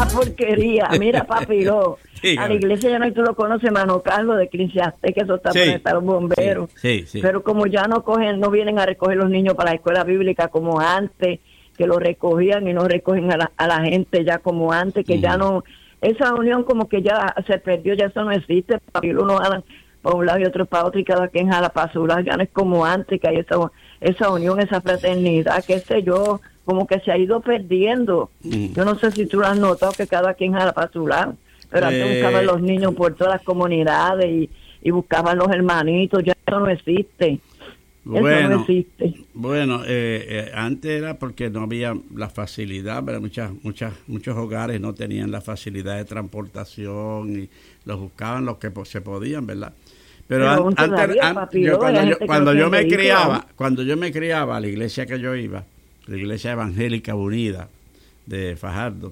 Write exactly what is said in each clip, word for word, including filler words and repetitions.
una porquería. Mira, Papiló, a la iglesia ya no, tú lo conoces, hermano Carlos de Cristiaste, que eso está sí. Para los bomberos. Sí, sí, sí. Pero como ya no cogen, no vienen a recoger los niños para la escuela bíblica como antes, que lo recogían y no recogen a la, a la gente ya como antes, que mm. ya no, esa unión como que ya se perdió, ya eso no existe. Papiló, uno jalan para un lado y otro para otro y cada quien jala para su lado, ya no es como antes, que hay esa, esa unión, esa fraternidad, qué sé yo, como que se ha ido perdiendo. Mm. Yo no sé si tú lo has notado, que cada quien jala para su lado, pero eh... antes buscaban los niños por todas las comunidades y, y buscaban los hermanitos, ya eso no existe. Bueno, eso no existe. Bueno, eh, eh, antes era porque no había la facilidad, pero muchas, muchas, muchos hogares no tenían la facilidad de transportación y los buscaban los que se podían, ¿verdad? Pero, pero an, antes, an, papi, yo, cuando yo, cuando yo me criaba, cuando yo me criaba a la iglesia que yo iba, la Iglesia Evangélica Unida de Fajardo,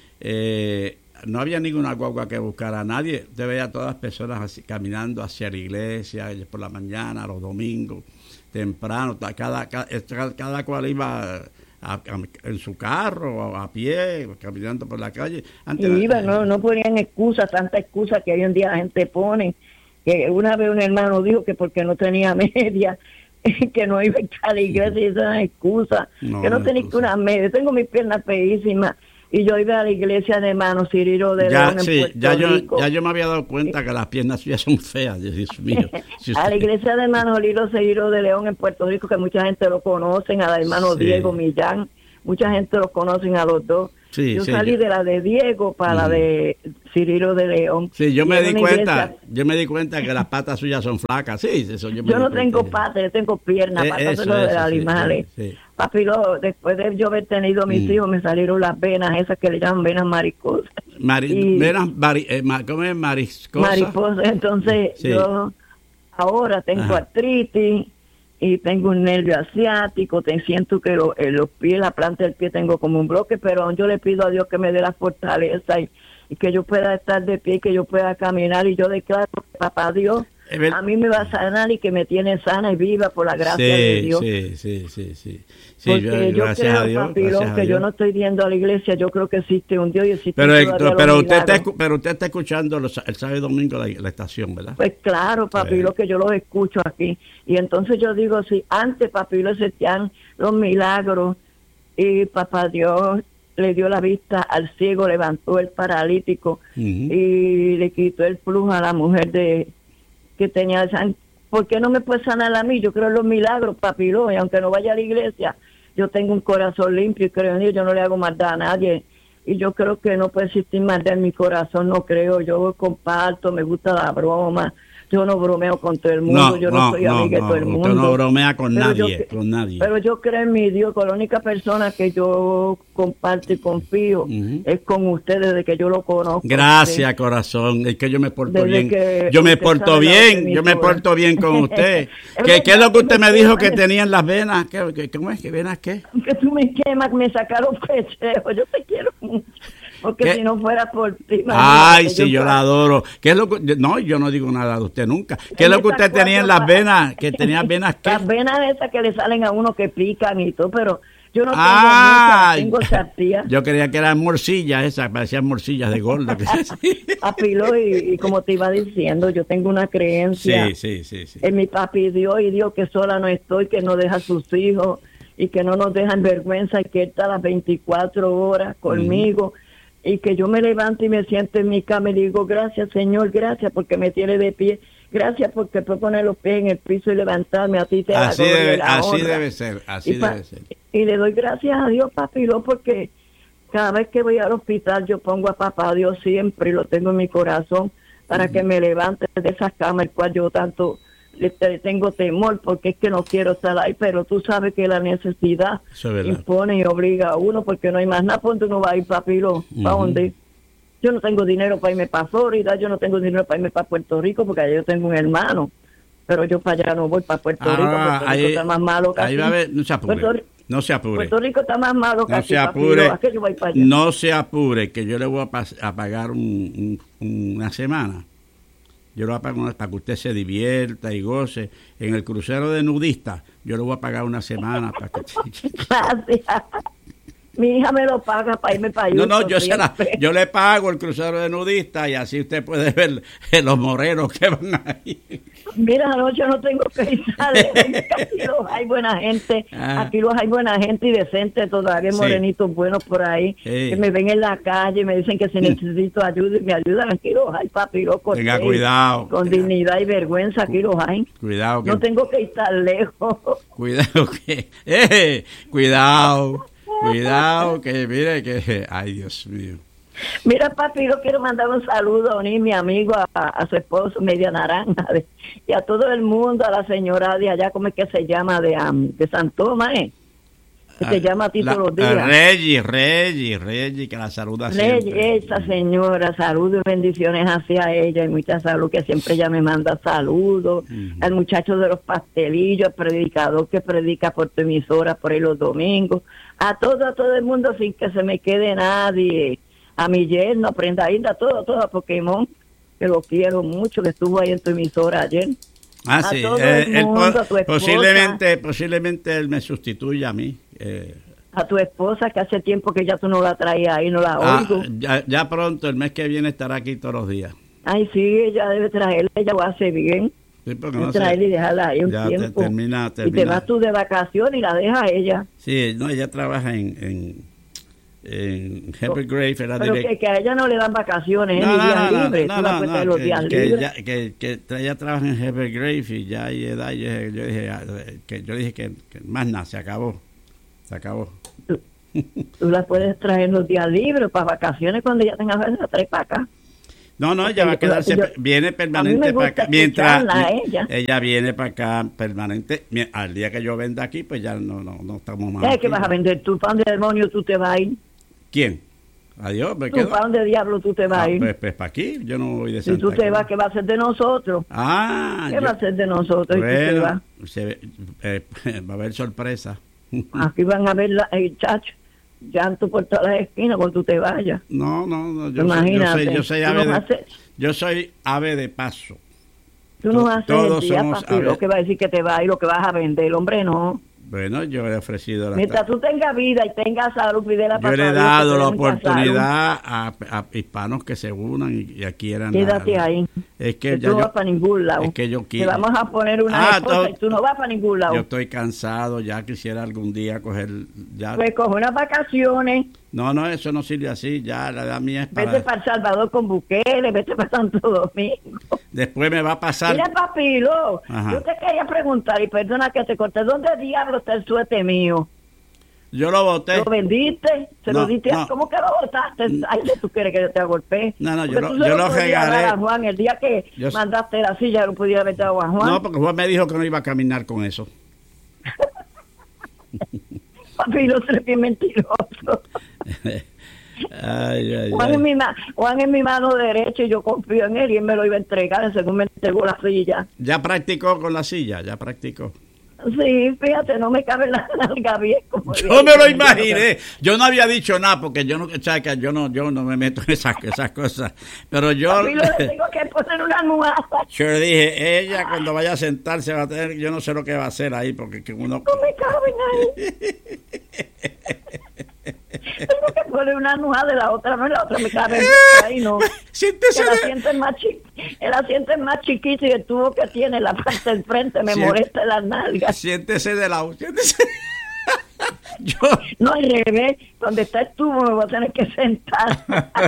eh, no había ninguna guagua que buscara a nadie. Te veía a todas las personas así, caminando hacia la iglesia por la mañana, los domingos, temprano. Cada, cada, cada cual iba a, a, en su carro, a, a pie, caminando por la calle. Antes y iba, no, no ponían excusas, tanta excusa que hoy en día la gente pone. Que una vez un hermano dijo que porque no tenía media, que no iba a la iglesia, y esa es una excusa, no, que no tenía que una media. Tengo mis piernas feísimas y yo iba a la iglesia de hermano Cirilo de ya, León sí, en Puerto ya Rico. Yo, ya yo me había dado cuenta que las piernas suyas son feas, Dios mío. Si a la iglesia de hermano Cirilo de León en Puerto Rico, que mucha gente lo conocen, a la hermano sí. Diego Millán, mucha gente los conocen a los dos. Sí, yo sí, salí yo. de la de Diego para mm. la de Cirilo de León. Sí, yo me di cuenta, iglesia... yo me di cuenta que las patas suyas son flacas. Sí, eso yo me Yo no tengo patas, yo tengo piernas, eh, patas eso, son de los animales. Sí, sí. Papilo, después de yo haber tenido mis mm. hijos, me salieron las venas, esas que le llaman venas maricosas. Mari, y, venas, mari, eh, ¿cómo es? Mariscosas. Mariposas, entonces sí. yo ahora tengo Ajá. artritis y tengo un nervio asiático, te siento que lo, eh, los pies, la planta del pie tengo como un bloque, pero yo le pido a Dios que me dé la fortaleza y, y que yo pueda estar de pie, que yo pueda caminar, y yo declaro que papá Dios a mí me va a sanar y que me tiene sana y viva por la gracia sí, de Dios. Sí, sí, sí, sí. sí Porque yo, yo creo, a Dios, papilón, que yo no estoy viendo a la iglesia, yo creo que existe un Dios y existe pero, Héctor, pero usted está, pero usted está escuchando los, el sábado y domingo la, la estación, ¿verdad? Pues claro, papilo, sí. que yo los escucho aquí. Y entonces yo digo, si antes, papilo, existían los milagros y papá Dios le dio la vista al ciego, levantó el paralítico uh-huh. y le quitó el flujo a la mujer de que tenía esa, ¿por qué no me puede sanar a mí? Yo creo en los milagros, papilo, y aunque no vaya a la iglesia, yo tengo un corazón limpio y creo en Dios, yo no le hago maldad a nadie, y yo creo que no puede existir maldad en mi corazón, no creo, yo comparto, me gusta la broma, yo no bromeo con todo el mundo, no, yo no, no soy amiga no, de todo el mundo. Usted no bromea con pero nadie, yo, con nadie. Pero yo creo en mi Dios, con la única persona que yo comparto y confío uh-huh. es con usted desde que yo lo conozco. Gracias, ¿sí? corazón, es que yo me porto desde bien. Que, yo me porto bien, yo me porto bien con usted. ¿Qué, ¿Qué es lo que usted me dijo que tenía en las venas? ¿Qué, qué, ¿Cómo es? ¿Qué venas qué? Que tú me quemas, me sacaron pechejos, yo te quiero mucho. Porque ¿Qué? Si no fuera por ti... Ay, sí, yo, yo la adoro. ¿Qué es lo que, no, yo no digo nada de usted nunca. ¿Qué es lo que usted tenía en las venas? ¿Que tenía venas qué? Las venas esas que le salen a uno que pican y todo, pero yo no tengo ah, muchas, tengo sartías. Yo creía que eran morcillas esas, parecían morcillas de gorda. Apiló y, y como te iba diciendo, yo tengo una creencia sí, sí, sí, sí. en mi papi Dios y Dios que sola no estoy, que no deja a sus hijos y que no nos deja en vergüenza y que Él está las veinticuatro horas conmigo. Mm. Y que yo me levanto y me siento en mi cama y digo, gracias Señor, gracias porque me tiene de pie, gracias porque puedo poner los pies en el piso y levantarme, a ti te da así debe, la así honra. Debe ser, así y debe pa- ser. Y le doy gracias a Dios, papilo, porque cada vez que voy al hospital yo pongo a papá Dios siempre y lo tengo en mi corazón para uh-huh. que me levante de esa cama, el cual yo tanto le tengo temor porque es que no quiero estar ahí, pero tú sabes que la necesidad impone y obliga a uno porque no hay más nada. ¿Dónde uno va a ir, papilo? ¿Para uh-huh. dónde? Yo no tengo dinero para irme para Florida, yo no tengo dinero para irme para Puerto Rico porque allá yo tengo un hermano, pero yo para allá no voy, para Puerto Rico. Ah, Puerto Rico ahí, está más malo que ahí va a ver, no se apure. Puerto, no se apure. Puerto Rico está más malo que no aquí, se apure, papilo. ¿A qué yo voy para allá? No se apure, que yo le voy a, pas- a pagar un, un, una semana. Yo lo voy a pagar para que usted se divierta y goce. En el crucero de nudistas, yo le voy a pagar una semana para que... Gracias. Mi hija me lo paga para irme para allá. No, no, yo, se la, yo le pago el crucero de nudistas y así usted puede ver los morenos que van ahí. Mira, anoche no tengo que ir a aquí los hay buena gente, ah. aquí los hay buena gente y decente todavía, sí. Morenitos buenos por ahí, sí. Que me ven en la calle y me dicen que si necesito ayuda y me ayudan, aquí los hay, papi, los cortés, tenga cuidado. Con tenga. Dignidad y vergüenza, aquí los hay. Cuidado. Que... No tengo que ir tan lejos. Cuidado que... Eh, cuidado, cuidado que mire que... Ay, Dios mío. Mira, papi, yo quiero mandar un saludo a unir mi amigo, a, a su esposo, Media Naranja, de, y a todo el mundo, a la señora de allá, ¿cómo es que se llama? De, um, de San Tomás, ¿eh? Que se llama a ti todos los días. Reggie, Reggie, Reggie, que la saluda Reggie, siempre. esa señora, saludos y bendiciones hacia ella, y mucha salud, que siempre ella me manda saludos. Uh-huh. Al muchacho de los pastelillos, al predicador que predica por tu emisora por ahí los domingos, a todo, a todo el mundo, sin que se me quede nadie. A mi yerno, a Prenda Hilda, todo, todo a Pokémon, que lo quiero mucho, que estuvo ahí en tu emisora ayer. Ah, a sí, todo eh, el mundo, él, a tu esposa, posiblemente, posiblemente él me sustituya a mí. Eh. A tu esposa, que hace tiempo que ya tú no la traías ahí, no la oigo. Ah, ya, ya pronto, el mes que viene estará aquí todos los días. Ay, sí, ella debe traerla, ella lo hace bien. Sí, porque no traerla y dejarla ahí un ya tiempo. Te, termina, termina. Y te vas tú de vacaciones y la dejas a ella. Sí, no, ella trabaja en... en en Heber Grave era pero direct... que, que a ella no le dan vacaciones, no, ni no, días no, libres, no, tú no, la puedes no, los que, días que libres. Ella, que, que ella trabaja en Heber Grave y ya hay edad, yo, yo dije que yo dije que, que más nada, se acabó, se acabó. Tú, tú la puedes traer los días libres para vacaciones cuando ella tenga ganas, la trae para acá. No, no, ella va a quedarse, yo, viene permanente para acá. Mientras ella. ella viene para acá permanente, al día que yo venda aquí, pues ya no no, no estamos más. ¿Qué es que vas a vender? ¿Tú para dónde demonio tú te vas a ir? ¿Quién? Adiós, me ¿Tú quedo. para dónde diablo tú te vas ah, a ir? Pues, pues para aquí, yo no voy de Santa Si tú te Cruz. vas, ¿qué va a ser de nosotros? Ah, ¿Qué yo, va a ser de nosotros? Bueno, ¿Y se, eh, va a haber sorpresa. Aquí van a ver la, el chacho, llanto por todas las esquinas cuando tú te vayas. No, no, no, yo, soy, yo soy, yo soy ave no de, haces, yo soy ave de paso. Tú no haces Todos el día, somos papi, lo que va a decir que te va y lo que vas a vender, hombre, no. Bueno, yo he ofrecido la mientras tú tengas vida y tengas salud, pide la yo le he dado la oportunidad a, a hispanos que se unan y, y quieran. Quédate la, ahí. Es que, que ya tú no yo, vas para ningún lado. Es que yo quiero. Te vamos a poner una ah, esposa y tú no vas para ningún lado. Yo estoy cansado, ya quisiera algún día coger. Ya. Pues coge unas vacaciones. No, no, eso no sirve así. Ya la edad mía es para. Vete para El Salvador con Bukele, vete para Santo Domingo. Después me va a pasar. Mira, papilo, Ajá. yo te quería preguntar, y perdona que te corté, ¿dónde diablo está el suéter mío? Yo lo boté. ¿Lo vendiste? ¿Se no, lo diste? No. ¿Cómo que lo botaste? Ay, ¿tú quieres que yo te golpee? No, no, yo lo, yo lo regalé. A Juan, el día que yo... mandaste la silla, lo pudiera haber dado a Juan. No, porque Juan me dijo que no iba a caminar con eso. Papi, no sé bien mentiroso. Ay, ay, Juan, ay. Es mi ma- Juan es mi mano derecha y yo confío en él y él me lo iba a entregar según me entregó la silla. ¿Ya practicó con la silla? ¿Ya practicó? Sí, fíjate, no me cabe la nalga bien. Como yo bien, me lo imaginé. Yo no había dicho nada porque yo no, chaca, yo no, yo no me meto en esas, esas cosas. Pero yo. A mí le tengo que poner una almohada. Yo le dije, ella cuando vaya a sentarse va a tener, yo no sé lo que va a hacer ahí porque que uno. No me caben ahí. Tengo que poner una almohada de la otra, no, la otra me cabe ahí, no. Siéntese. El asiento es más chi- el asiento es más chiquito y el tubo que tiene la parte del frente me Siente, molesta las nalgas. Siéntese de lado, siéntese. Yo... No, al revés, donde está el tubo me voy a tener que sentar.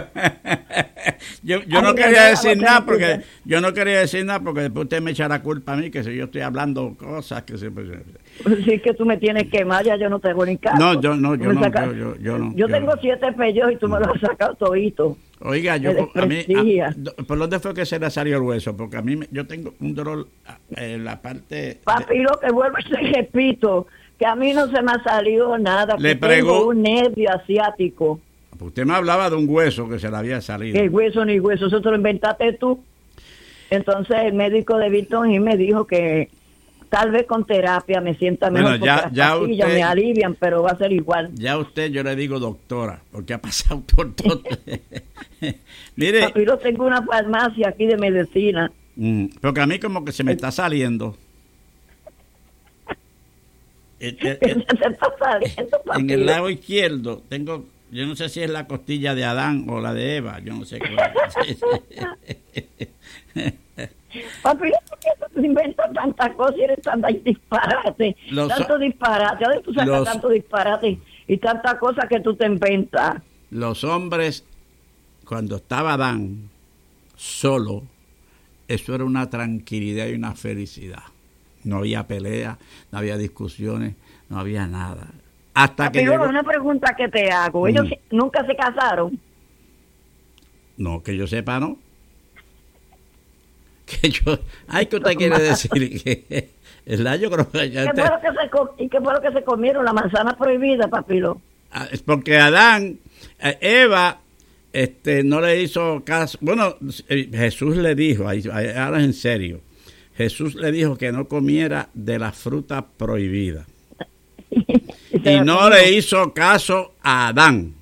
yo yo no quería decir nada porque yo no quería decir nada porque después usted me echará culpa a mí que si yo estoy hablando cosas que se pues, sí, que tú me tienes quemada, ya yo no tengo ni caso. No, yo no, yo no, saca... yo, yo, yo no. Yo, yo tengo no. siete pellos y tú me los has sacado todito. Oiga, yo a mí a, ¿por dónde fue que se le salió el hueso? Porque a mí me, yo tengo un dolor en la parte. Papi, lo que vuelvo y te repito, que a mí no se me ha salido nada. Le que pregó tengo un nervio asiático. Usted me hablaba de un hueso que se le había salido. El hueso ni hueso, eso te lo inventaste tú. Entonces el médico de Víctor y me dijo que tal vez con terapia me sienta mejor. Bueno, ya, porque ya las pastillas usted, me alivian, pero va a ser igual. Ya usted, yo le digo doctora, porque ha pasado por todo. Mire. Papi, yo tengo una farmacia aquí de medicina. Mm, porque a mí como que se me está saliendo. el, el, el, saliendo, en el lado izquierdo tengo, yo no sé si es la costilla de Adán o la de Eva, yo no sé cuál. Papi, ¿por qué tú inventas tantas cosas y eres tan disparate? Los, tanto disparate, ¿a dónde tú sacas los, tanto disparate y tantas cosas que tú te inventas? Los hombres, cuando estaba Adán solo, eso era una tranquilidad y una felicidad. No había pelea, no había discusiones, no había nada. Hasta Papi, que llegó... una pregunta que te hago. ¿Ellos mm. nunca se casaron? No, que yo sepa, no. Que yo, ay, ¿qué usted quiere decir? Que, ¿verdad? Yo creo que ya ¿Qué, te... fue lo que se, ¿Y qué fue lo que se comieron? La manzana prohibida, papilo. Ah, es porque Adán, Eva, este, no le hizo caso. Bueno, Jesús le dijo, ahora es en serio, Jesús le dijo que no comiera de la fruta prohibida. Y no le hizo caso a Adán.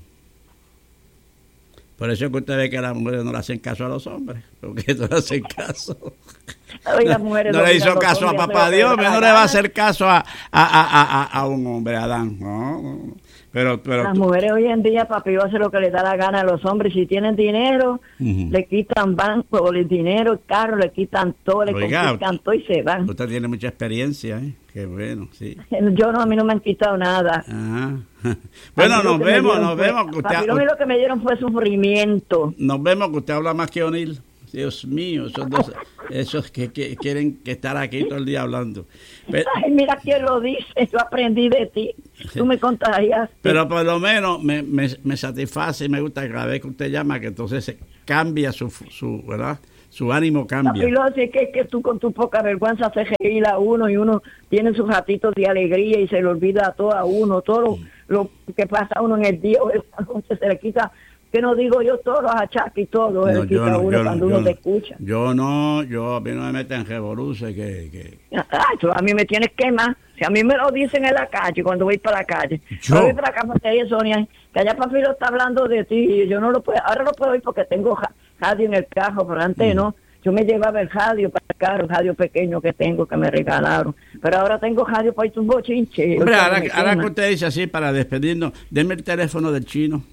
Por eso es que usted ve que las mujeres no le hacen caso a los hombres, porque no le hacen caso. Oye, las mujeres no, no le hizo caso a papá Dios, no le va a hacer caso a, a, a, a, a un hombre, a Adán. No, no. Pero, pero las tú... mujeres hoy en día, papi, hace lo que le da la gana a los hombres. Si tienen dinero, uh-huh. le quitan banco, el dinero, el carro, le quitan todo, le Oiga, confiscan todo y se van. Usted tiene mucha experiencia, ¿eh? Qué bueno, sí. Yo no, a mí no me han quitado nada. Ajá. Bueno, nos vemos, nos fue, vemos. Que usted, papi, lo que me dieron fue sufrimiento. Nos vemos, que usted habla más que O'Neill. Dios mío, esos dos, esos que, que quieren que estar aquí todo el día hablando. Pero, ay, mira quién lo dice, yo aprendí de ti, tú me contarías. Pero por lo menos me, me, me satisface y me gusta cada vez que usted llama, que entonces se cambia su, su ¿verdad? Su ánimo cambia. Lo así que, que tú con tu poca vergüenza haces reír a uno y uno tiene sus ratitos de alegría y se le olvida a todo a uno, todo lo, lo que pasa a uno en el día o esa noche se le quita. Que no digo yo todos los achaques y todo, no, yo no, uno yo cuando no, uno yo te escucha. Yo no, yo a mí no me meten revoluciones que, que... Ay, tú a mí me tienes que más. Si a mí me lo dicen en la calle, cuando voy para la calle. Yo voy para la cafetería, Sonia, que allá papi lo está hablando de ti, y yo no lo puedo, ahora lo puedo ir porque tengo radio en el carro, pero antes mm. no. Yo me llevaba el radio para el carro, el radio pequeño que tengo, que me regalaron. Pero ahora tengo radio para ir un bochinche. Hombre, ahora, ahora que usted dice así, para despedirnos, denme el teléfono del chino.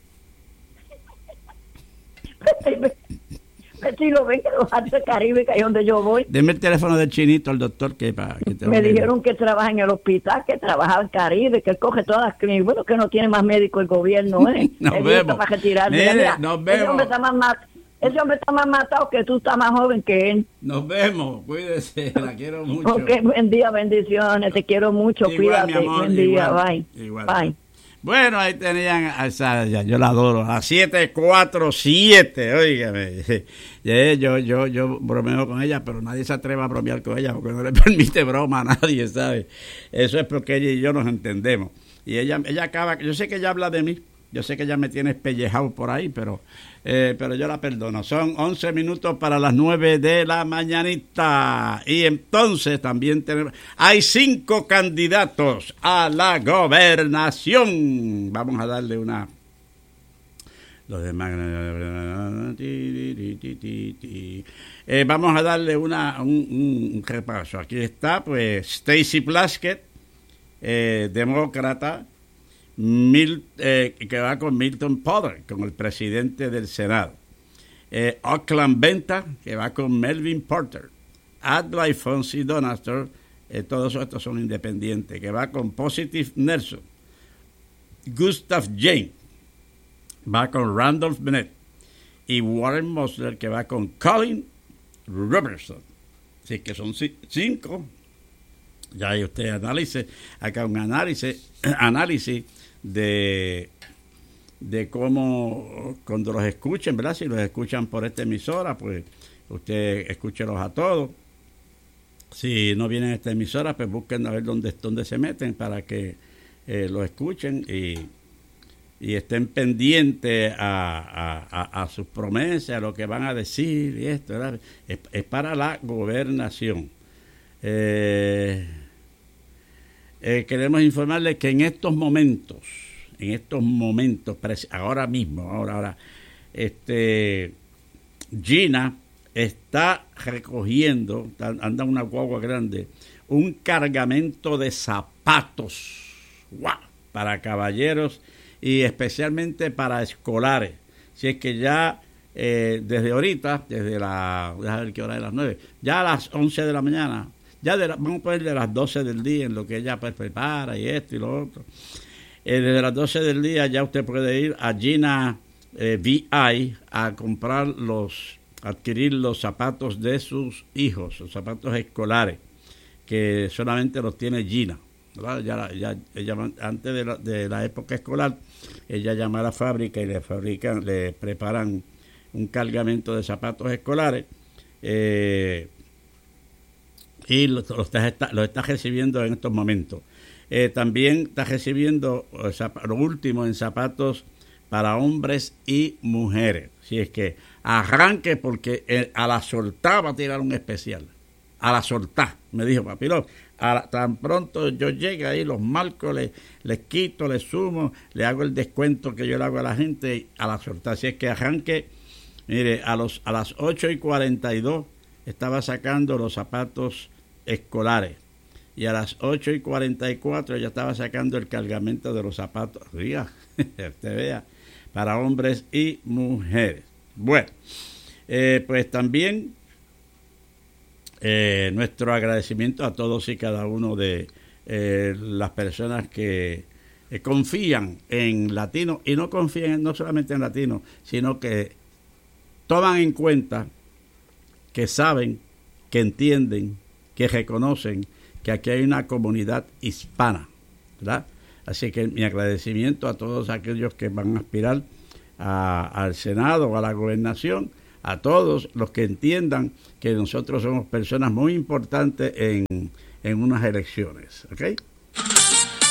Si lo ven que los Altos Caribe, que es donde yo voy. Deme el teléfono del chinito, el doctor que para que te me dijeron que trabaja en el hospital, que trabaja en Caribe, que él coge todas las clínicas. Bueno, que no tiene más médico el gobierno, ¿eh? Nos vemos. Para retirarse. Mire, Mira, nos vemos. Ese hombre, está más mat- ese hombre está más matado que tú, estás más joven que él. Nos vemos, cuídese, la quiero mucho. Ok, buen día, bendiciones, te quiero mucho, igual, cuídate. Mi amor, buen día, igual, bye. Igual. Bye. Bueno, ahí tenían a esa, yo la adoro, a siete cuatro siete, óigame. Yo, yo, yo bromeo con ella, pero nadie se atreve a bromear con ella porque no le permite broma a nadie, ¿sabe? Eso es porque ella y yo nos entendemos. Y ella, ella acaba, yo sé que ella habla de mí, yo sé que ella me tiene espellejado por ahí, pero, eh, pero yo la perdono. Son once minutos para las nueve de la mañanita. Y entonces también tenemos, hay cinco candidatos a la gobernación. Vamos a darle una... Los demás... Eh, vamos a darle una, un, un repaso. Aquí está, pues, Stacey Plaskett, eh, demócrata, Mil, eh, que va con Milton Potter, con el presidente del Senado. Eh, Auckland Venta, que va con Melvin Porter. Adlai Fonsi Donaster, eh, todos estos son independientes, que va con Positive Nelson. Gustav Jane, va con Randolph Bennett. Y Warren Mosler, que va con Colin Robertson. Así que son c- cinco. Ya hay usted analice, acá un análisis, análisis de, de cómo cuando los escuchen, ¿verdad? Si los escuchan por esta emisora, pues usted escúchelos a todos. Si no vienen a esta emisora, pues busquen a ver dónde, dónde se meten para que eh, los escuchen y, y estén pendientes a, a, a, a sus promesas, a lo que van a decir y esto, ¿verdad? Es, es para la gobernación. Eh, eh, queremos informarles que en estos momentos, en estos momentos, ahora mismo, ahora, ahora, este, Gina está recogiendo, anda una guagua grande, un cargamento de zapatos zapatos, ¡wow!, para caballeros y especialmente para escolares. Si es que ya eh, desde ahorita, desde la, déjame ver qué hora es, las nueve, ya a las once de la mañana, ya de la, vamos a poner de las doce del día en lo que ella pues, prepara y esto y lo otro. Eh, desde las doce del día ya usted puede ir a Gina eh, V I a comprar los, adquirir los zapatos de sus hijos, los zapatos escolares, que solamente los tiene Gina, ¿verdad? Ya, ya, ella, antes de la, de la época escolar, ella llama a la fábrica y le fabrican, le preparan un cargamento de zapatos escolares, eh, y lo, lo, está, lo está recibiendo en estos momentos. Eh, también está recibiendo o sea, lo último en zapatos para hombres y mujeres. Si es que arranque, porque eh, a la soltá va a tirar un especial. A la soltá, me dijo Papilón. A la, tan pronto yo llegue ahí, los marco, les, les quito, les sumo, le hago el descuento que yo le hago a la gente a la soltá. Si es que arranque, mire, a, los, a las ocho y cuarenta y dos estaba sacando los zapatos escolares. Y a las ocho y cuarenta y cuatro ya estaba sacando el cargamento de los zapatos. Diga, usted vea, para hombres y mujeres. Bueno, eh, pues también eh, nuestro agradecimiento a todos y cada uno de eh, las personas que eh, confían en Latino, y no confían no solamente en Latino, sino que toman en cuenta, que saben, que entienden, que reconocen que aquí hay una comunidad hispana, ¿verdad? Así que mi agradecimiento a todos aquellos que van a aspirar a, al Senado o a la gobernación, a todos los que entiendan que nosotros somos personas muy importantes en, en unas elecciones, ¿ok?